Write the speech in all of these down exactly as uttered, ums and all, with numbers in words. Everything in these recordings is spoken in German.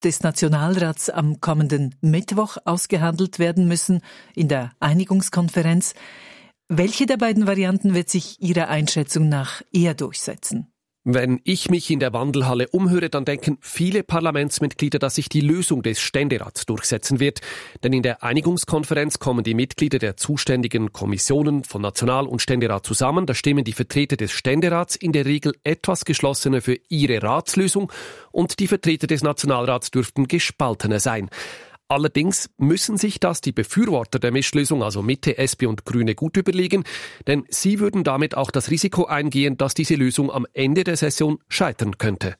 des Nationalrats am kommenden Mittwoch ausgehandelt werden müssen in der Einigungskonferenz. Welche der beiden Varianten wird sich Ihrer Einschätzung nach eher durchsetzen? Wenn ich mich in der Wandelhalle umhöre, dann denken viele Parlamentsmitglieder, dass sich die Lösung des Ständerats durchsetzen wird. Denn in der Einigungskonferenz kommen die Mitglieder der zuständigen Kommissionen von National- und Ständerat zusammen. Da stimmen die Vertreter des Ständerats in der Regel etwas geschlossener für ihre Ratslösung und die Vertreter des Nationalrats dürften gespaltener sein. Allerdings müssen sich das die Befürworter der Mischlösung, also Mitte, S P und Grüne, gut überlegen, denn sie würden damit auch das Risiko eingehen, dass diese Lösung am Ende der Session scheitern könnte.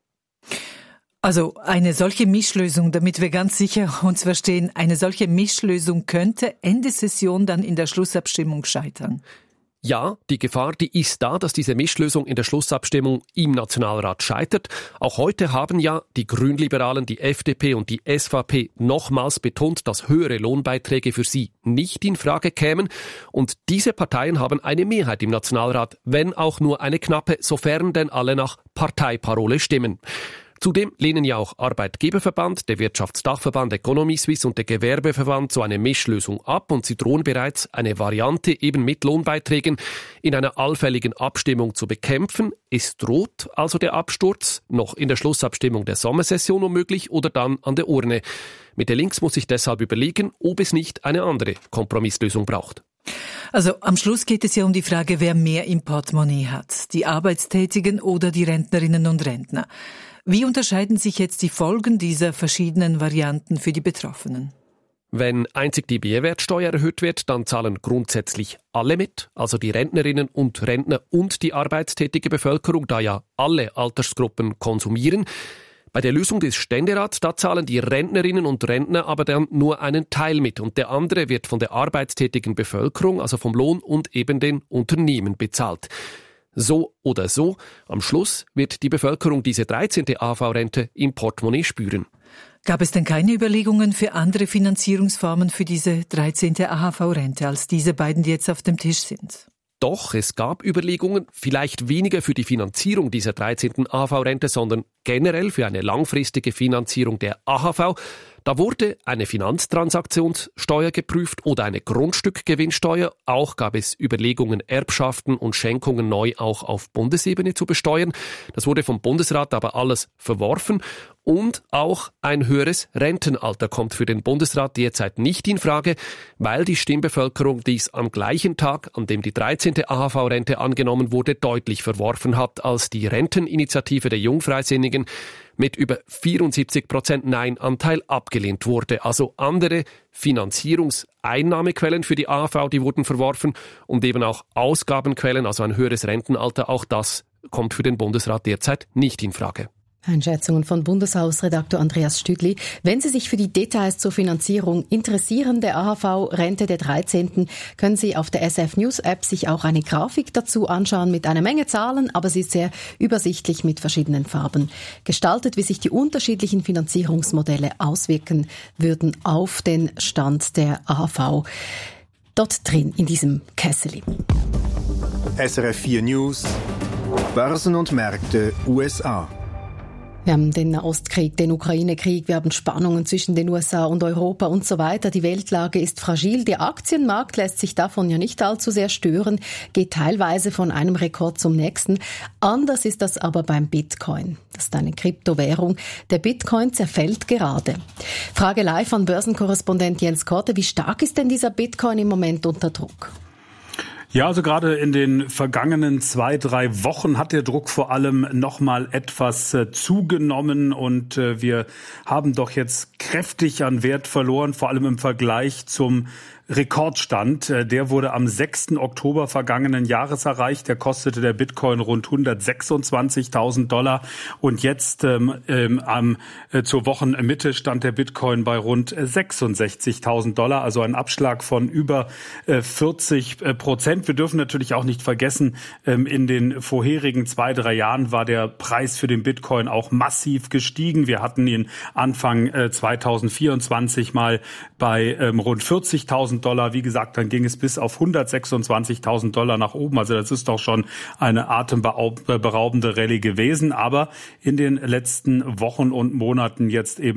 Also eine solche Mischlösung, damit wir ganz sicher uns verstehen, eine solche Mischlösung könnte Ende Session dann in der Schlussabstimmung scheitern. Ja, die Gefahr, die ist da, dass diese Mischlösung in der Schlussabstimmung im Nationalrat scheitert. Auch heute haben ja die Grünliberalen, die F D P und die S V P nochmals betont, dass höhere Lohnbeiträge für sie nicht in Frage kämen. Und diese Parteien haben eine Mehrheit im Nationalrat, wenn auch nur eine knappe, sofern denn alle nach Parteiparole stimmen. Zudem lehnen ja auch Arbeitgeberverband, der Wirtschaftsdachverband Economy Suisse und der Gewerbeverband so eine Mischlösung ab und sie drohen bereits, eine Variante eben mit Lohnbeiträgen in einer allfälligen Abstimmung zu bekämpfen. Es droht also der Absturz, noch in der Schlussabstimmung der Sommersession womöglich oder dann an der Urne. Mit der Links muss sich deshalb überlegen, ob es nicht eine andere Kompromisslösung braucht. Also am Schluss geht es ja um die Frage, wer mehr im Portemonnaie hat, die Arbeitstätigen oder die Rentnerinnen und Rentner. Wie unterscheiden sich jetzt die Folgen dieser verschiedenen Varianten für die Betroffenen? Wenn einzig die Mehrwertsteuer erhöht wird, dann zahlen grundsätzlich alle mit, also die Rentnerinnen und Rentner und die arbeitstätige Bevölkerung, da ja alle Altersgruppen konsumieren. Bei der Lösung des Ständerats, da zahlen die Rentnerinnen und Rentner aber dann nur einen Teil mit und der andere wird von der arbeitstätigen Bevölkerung, also vom Lohn und eben den Unternehmen bezahlt. So oder so, am Schluss wird die Bevölkerung diese dreizehnte A H V-Rente im Portemonnaie spüren. Gab es denn keine Überlegungen für andere Finanzierungsformen für diese dreizehnte A H V-Rente als diese beiden, die jetzt auf dem Tisch sind? Doch, es gab Überlegungen, vielleicht weniger für die Finanzierung dieser dreizehnten A H V-Rente, sondern generell für eine langfristige Finanzierung der A H V. Da wurde eine Finanztransaktionssteuer geprüft oder eine Grundstückgewinnsteuer. Auch gab es Überlegungen, Erbschaften und Schenkungen neu auch auf Bundesebene zu besteuern. Das wurde vom Bundesrat aber alles verworfen. Und auch ein höheres Rentenalter kommt für den Bundesrat derzeit nicht in Frage, weil die Stimmbevölkerung dies am gleichen Tag, an dem die dreizehnte A H V-Rente angenommen wurde, deutlich verworfen hat, als die Renteninitiative der Jungfreisinnigen mit über vierundsiebzig Prozent Nein-Anteil abgelehnt wurde. Also andere Finanzierungseinnahmequellen für die A H V, die wurden verworfen und eben auch Ausgabenquellen, also ein höheres Rentenalter, auch das kommt für den Bundesrat derzeit nicht in Frage. Einschätzungen von Bundeshausredaktor Andreas Stüdli. Wenn Sie sich für die Details zur Finanzierung interessieren der A H V-Rente der dreizehnten, können Sie auf der S F News App sich auch eine Grafik dazu anschauen mit einer Menge Zahlen, aber sie ist sehr übersichtlich mit verschiedenen Farben gestaltet, wie sich die unterschiedlichen Finanzierungsmodelle auswirken würden auf den Stand der A H V. Dort drin, in diesem Kessel. S R F vier News, Börsen und Märkte U S A. Wir haben den Nahostkrieg, den Ukraine-Krieg, wir haben Spannungen zwischen den U S A und Europa und so weiter. Die Weltlage ist fragil. Der Aktienmarkt lässt sich davon ja nicht allzu sehr stören, geht teilweise von einem Rekord zum nächsten. Anders ist das aber beim Bitcoin. Das ist eine Kryptowährung. Der Bitcoin zerfällt gerade. Frage live an Börsenkorrespondent Jens Korte. Wie stark ist denn dieser Bitcoin im Moment unter Druck? Ja, also gerade in den vergangenen zwei, drei Wochen hat der Druck vor allem noch mal etwas äh, zugenommen und äh, wir haben doch jetzt kräftig an Wert verloren, vor allem im Vergleich zum Rekordstand. Der wurde am sechsten Oktober vergangenen Jahres erreicht. Der kostete der Bitcoin rund hundertsechsundzwanzigtausend Dollar. Und jetzt ähm, ähm, am, äh, zur Wochenmitte stand der Bitcoin bei rund sechsundsechzigtausend Dollar. Also ein Abschlag von über äh, vierzig Prozent. Wir dürfen natürlich auch nicht vergessen, ähm, in den vorherigen zwei, drei Jahren war der Preis für den Bitcoin auch massiv gestiegen. Wir hatten ihn Anfang äh, zweitausendvierundzwanzig mal bei ähm, rund vierzigtausend Dollar. Wie gesagt, dann ging es bis auf hundertsechsundzwanzigtausend Dollar nach oben. Also das ist doch schon eine atemberaubende Rallye gewesen. Aber in den letzten Wochen und Monaten jetzt eben